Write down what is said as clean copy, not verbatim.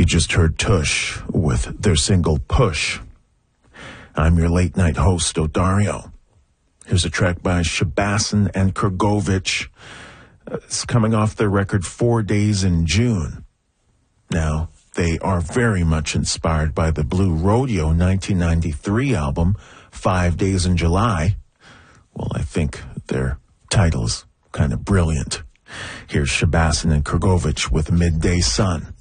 You just heard Tush with their single Push. I'm your late night host, Odario. Here's a track by Shabasin and Kurgovich. It's coming off their record 4 Days in June. Now, they are very much inspired by the Blue Rodeo 1993 album, 5 Days in July. Well, I think their title's kind of brilliant. Here's Shabasin and Kurgovich with Midday Sun.